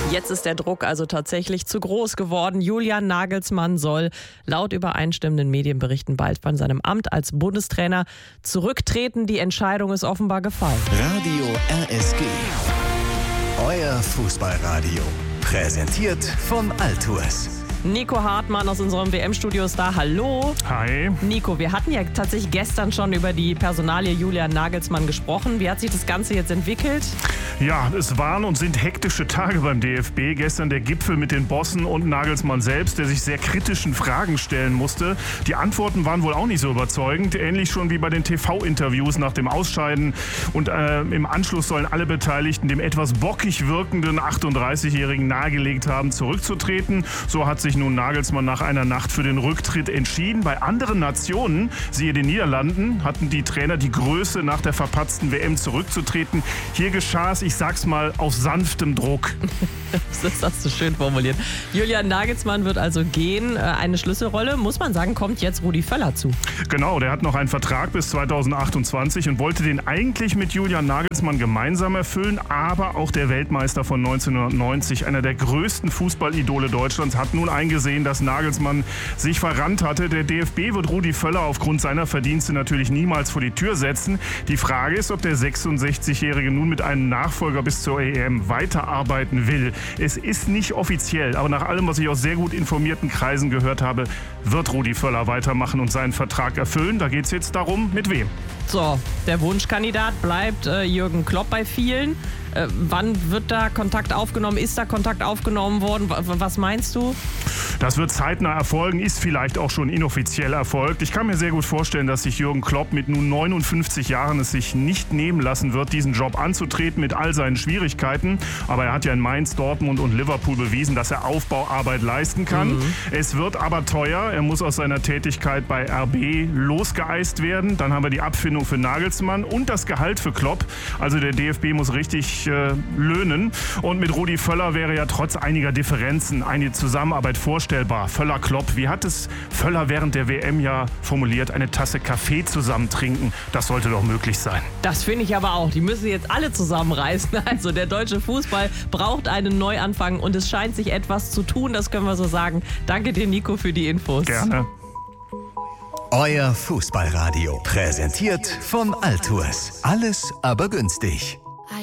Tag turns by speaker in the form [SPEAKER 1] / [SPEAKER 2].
[SPEAKER 1] Jetzt ist der Druck also tatsächlich zu groß geworden. Julian Nagelsmann soll laut übereinstimmenden Medienberichten bald von seinem Amt als Bundestrainer zurücktreten. Die Entscheidung ist offenbar gefallen.
[SPEAKER 2] Radio RSG. Euer Fußballradio. Präsentiert von Altues.
[SPEAKER 1] Nico Hartmann aus unserem WM-Studio ist da. Hallo.
[SPEAKER 3] Hi.
[SPEAKER 1] Nico, wir hatten ja tatsächlich gestern schon über die Personalie Julian Nagelsmann gesprochen. Wie hat sich das Ganze jetzt entwickelt?
[SPEAKER 3] Ja, es waren und sind hektische Tage beim DFB. Gestern der Gipfel mit den Bossen und Nagelsmann selbst, der sich sehr kritischen Fragen stellen musste. Die Antworten waren wohl auch nicht so überzeugend. Ähnlich schon wie bei den TV-Interviews nach dem Ausscheiden. Und im Anschluss sollen alle Beteiligten dem etwas bockig wirkenden 38-Jährigen nahegelegt haben, zurückzutreten. So hat sich nun Nagelsmann nach einer Nacht für den Rücktritt entschieden. Bei anderen Nationen, siehe den Niederlanden, hatten die Trainer die Größe, nach der verpatzten WM zurückzutreten. Hier geschah es, ich sag's mal, auf sanftem Druck.
[SPEAKER 1] Das hast du schön formuliert. Julian Nagelsmann wird also gehen. Eine Schlüsselrolle, muss man sagen, kommt jetzt Rudi Völler zu.
[SPEAKER 3] Genau, der hat noch einen Vertrag bis 2028 und wollte den eigentlich mit Julian Nagelsmann gemeinsam erfüllen. Aber auch der Weltmeister von 1990, einer der größten Fußballidole Deutschlands, hat nun eingesehen, dass Nagelsmann sich verrannt hatte. Der DFB wird Rudi Völler aufgrund seiner Verdienste natürlich niemals vor die Tür setzen. Die Frage ist, ob der 66-Jährige nun mit einem Nachfolger bis zur EM weiterarbeiten will. Es ist nicht offiziell, aber nach allem, was ich aus sehr gut informierten Kreisen gehört habe, wird Rudi Völler weitermachen und seinen Vertrag erfüllen. Da geht es jetzt darum, mit wem.
[SPEAKER 1] So, der Wunschkandidat bleibt Jürgen Klopp bei vielen. Wann wird da Kontakt aufgenommen? Ist da Kontakt aufgenommen worden? Was meinst du?
[SPEAKER 3] Das wird zeitnah erfolgen, ist vielleicht auch schon inoffiziell erfolgt. Ich kann mir sehr gut vorstellen, dass sich Jürgen Klopp mit nun 59 Jahren es sich nicht nehmen lassen wird, diesen Job anzutreten mit all seinen Schwierigkeiten. Aber er hat ja in Mainz, Dortmund und Liverpool bewiesen, dass er Aufbauarbeit leisten kann. Es wird aber teuer. Er muss aus seiner Tätigkeit bei RB losgeeist werden. Dann haben wir die Abfindung für Nagelsmann und das Gehalt für Klopp. Also der DFB muss richtig löhnen. Und mit Rudi Völler wäre ja trotz einiger Differenzen eine Zusammenarbeit vorstellbar. Völler-Klopp, wie hat es Völler während der WM ja formuliert, eine Tasse Kaffee zusammen trinken? Das sollte doch möglich sein.
[SPEAKER 1] Das finde ich aber auch. Die müssen jetzt alle zusammenreißen. Also der deutsche Fußball braucht einen Neuanfang und es scheint sich etwas zu tun, das können wir so sagen. Danke dir, Nico, für die Infos.
[SPEAKER 3] Gerne.
[SPEAKER 2] Euer Fußballradio. Präsentiert von Altues. Alles aber günstig.